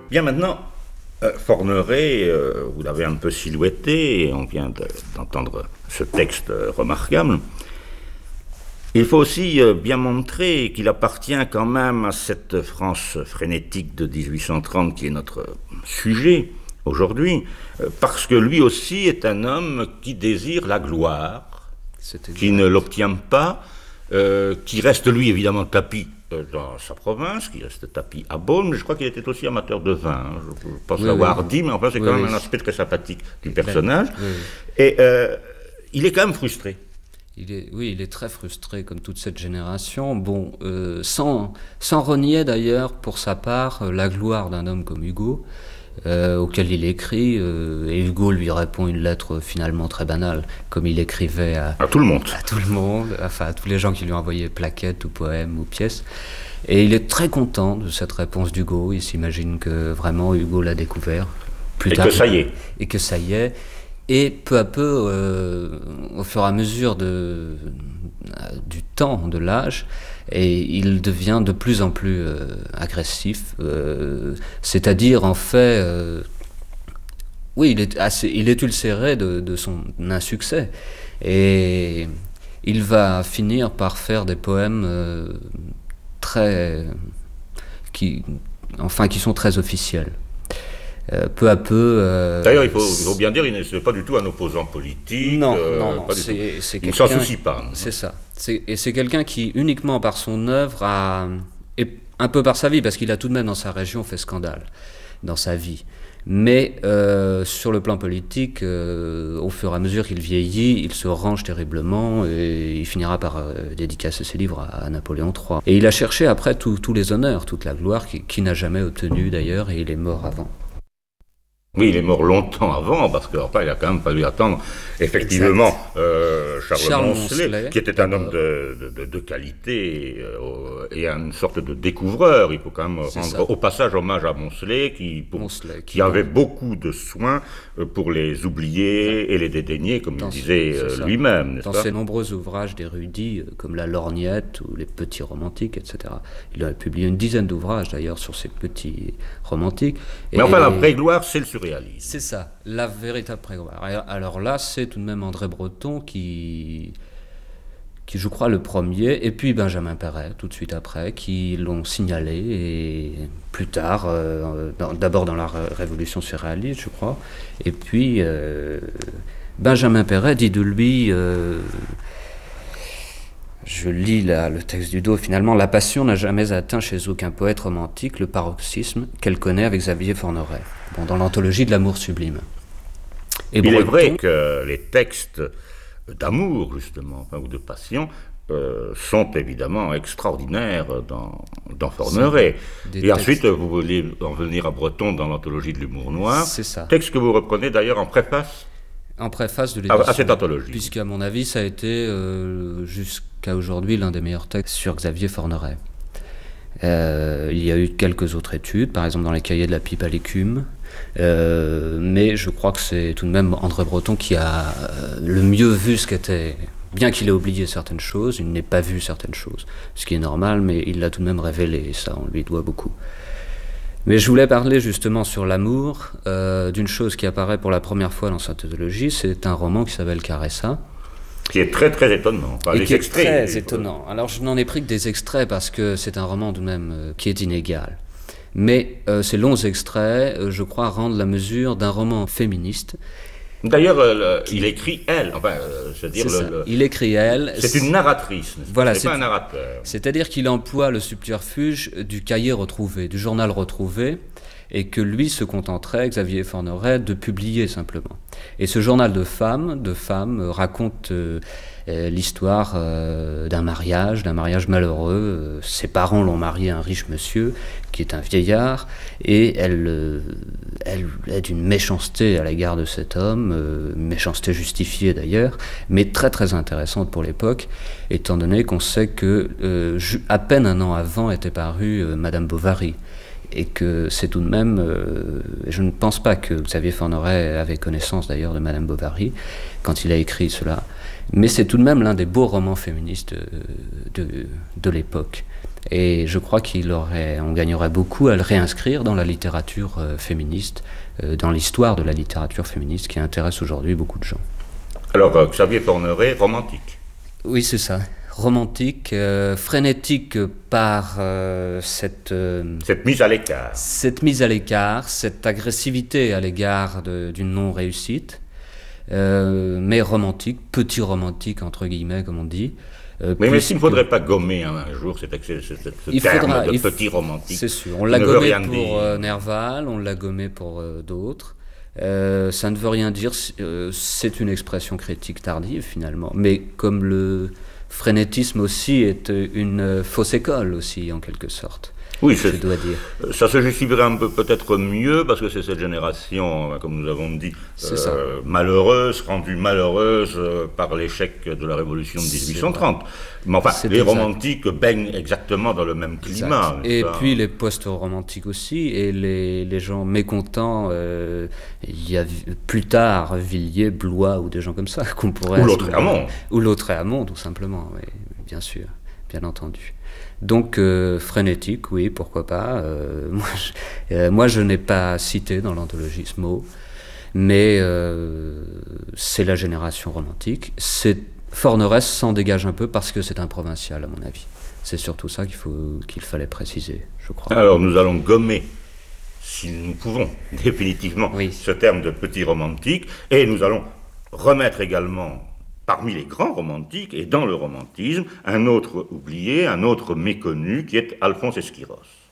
Bien maintenant, Forneret, vous l'avez un peu silhouetté, et on vient d'entendre ce texte remarquable. Il faut aussi bien montrer qu'il appartient quand même à cette France frénétique de 1830 qui est notre sujet aujourd'hui, parce que lui aussi est un homme qui désire la gloire, qui ne l'obtient pas, qui reste lui évidemment tapis dans sa province, qui reste tapis à Beaune, mais je crois qu'il était aussi amateur de vin, hein. Je pense l'avoir dit, mais enfin c'est quand même un aspect très sympathique du personnage. Et il est quand même frustré. Il est très frustré comme toute cette génération. Bon, sans renier d'ailleurs pour sa part la gloire d'un homme comme Hugo, auquel il écrit, et Hugo lui répond une lettre finalement très banale, comme il écrivait à tout le monde. À tout le monde, enfin à tous les gens qui lui envoyaient plaquettes ou poèmes ou pièces. Et il est très content de cette réponse d'Hugo. Il s'imagine que vraiment Hugo l'a découvert plus tard. Et que ça y est. Et que ça y est. Et peu à peu, au fur et à mesure du temps, de l'âge, et il devient de plus en plus agressif. C'est-à-dire, en fait, oui, il est ulcéré de son insuccès. Et il va finir par faire des poèmes qui sont très officiels. Peu à peu... D'ailleurs, il faut bien dire, il n'est pas du tout un opposant politique. Non, il ne s'en soucie pas. C'est ça. Et c'est quelqu'un qui, uniquement par son œuvre, et un peu par sa vie, parce qu'il a tout de même dans sa région fait scandale, dans sa vie. Mais sur le plan politique, au fur et à mesure qu'il vieillit, il se range terriblement et il finira par dédicacer ses livres à Napoléon III. Et il a cherché après tous les honneurs, toute la gloire, qu'il n'a jamais obtenu d'ailleurs, et il est mort avant. Oui, il est mort longtemps avant, parce qu'il a quand même fallu attendre, effectivement, Charles Moncelet, qui était un homme de qualité et une sorte de découvreur. Il faut quand même rendre au passage hommage à Moncelet, qui avait beaucoup de soins pour les oublier et les dédaigner, comme il disait lui-même. Dans ses nombreux ouvrages d'érudits, comme La Lorgnette ou Les Petits Romantiques, etc. Il a publié une dizaine d'ouvrages, d'ailleurs, sur ces petits romantiques. Mais enfin, la vraie gloire, c'est le surréalisme. C'est ça, la véritable prégloire. Alors là, c'est tout de même André Breton qui je crois, le premier, et puis Benjamin Perret, tout de suite après, qui l'ont signalé, et plus tard, d'abord dans la Révolution surréaliste, je crois, et puis Benjamin Perret dit de lui... Je lis là le texte du dos. Finalement, la passion n'a jamais atteint chez aucun poète romantique le paroxysme qu'elle connaît avec Xavier Forneret, dans l'anthologie de l'amour sublime. Et il est vrai que les textes d'amour, justement, ou de passion, sont évidemment extraordinaires dans Forneret. Et ensuite, vous voulez en venir à Breton dans l'anthologie de l'humour noir. C'est ça. Texte que vous reprenez d'ailleurs en préface. En préface de l'édition. À cette anthologie. Puisqu'à mon avis, ça a été jusqu'à aujourd'hui l'un des meilleurs textes sur Xavier Forneret. Il y a eu quelques autres études, par exemple dans les cahiers de la pipe à l'écume, mais je crois que c'est tout de même André Breton qui a le mieux vu ce qu'était. Bien qu'il ait oublié certaines choses, il n'ait pas vu certaines choses, ce qui est normal, mais il l'a tout de même révélé, et ça, on lui doit beaucoup. Mais je voulais parler justement sur l'amour, d'une chose qui apparaît pour la première fois dans cette anthologie. C'est un roman qui s'appelle Caressa. Qui est très très étonnant. Enfin, les extraits, très étonnant. Alors je n'en ai pris que des extraits parce que c'est un roman tout de même qui est inégal. Mais ces longs extraits, je crois, rendent la mesure d'un roman féministe. D'ailleurs, il écrit elle, il écrit elle. C'est une narratrice, n'est-ce pas? Voilà, c'est pas un narrateur. C'est-à-dire qu'il emploie le subterfuge du cahier retrouvé, du journal retrouvé, et que lui se contenterait, Xavier Forneret, de publier simplement. Et ce journal de femmes raconte l'histoire d'un mariage malheureux. Ses parents l'ont marié à un riche monsieur qui est un vieillard, et elle est d'une méchanceté à l'égard de cet homme, méchanceté justifiée d'ailleurs, mais très très intéressante pour l'époque, étant donné qu'on sait que à peine un an avant était parue Madame Bovary. Et que c'est tout de même, je ne pense pas que Xavier Forneret avait connaissance d'ailleurs de Madame Bovary quand il a écrit cela, mais c'est tout de même l'un des beaux romans féministes de l'époque. Et je crois on gagnerait beaucoup à le réinscrire dans la littérature féministe, dans l'histoire de la littérature féministe qui intéresse aujourd'hui beaucoup de gens. Alors, Xavier Forneret, romantique. Oui, c'est ça. Romantique, frénétique par cette mise à l'écart. Cette mise à l'écart, cette agressivité à l'égard d'une non-réussite, mais romantique, petit romantique entre guillemets comme on dit. Mais est-ce qu'il ne faudrait pas gommer un jour ce terme de petit romantique? C'est sûr, on l'a gommé pour Nerval, on l'a gommé pour d'autres. Ça ne veut rien dire, c'est une expression critique tardive finalement, mais comme le frénétisme aussi est une fausse école aussi en quelque sorte. Oui, je dois dire. Ça se justifierait un peu peut-être mieux parce que c'est cette génération, comme nous avons dit, malheureuse, rendue malheureuse par l'échec de la Révolution de 1830. Mais enfin, les romantiques baignent exactement dans le même climat. Et puis les post-romantiques aussi, et les gens mécontents, il y a plus tard Villiers, Blois ou des gens comme ça qu'on pourrait... Ou Lautréamont. Ou Lautréamont, tout simplement, oui, bien sûr, bien entendu. Donc frénétique, oui, pourquoi pas. Moi, je n'ai pas cité dans l'anthologie ce mot, mais c'est la génération romantique. Forneret s'en dégage un peu parce que c'est un provincial, à mon avis. C'est surtout ça qu'il fallait préciser, je crois. Alors nous allons gommer, si nous pouvons, définitivement, ce terme de petit romantique, et nous allons remettre également parmi les grands romantiques, et dans le romantisme, un autre oublié, un autre méconnu, qui est Alphonse Esquiros.